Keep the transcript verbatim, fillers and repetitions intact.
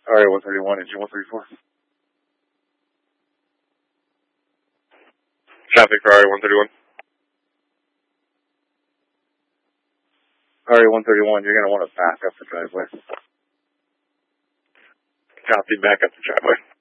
R A one thirty-one, engine one thirty-four. Traffic for R A one thirty-one. R A one thirty-one, you're going to want to back up the driveway. Copy, back up the driveway.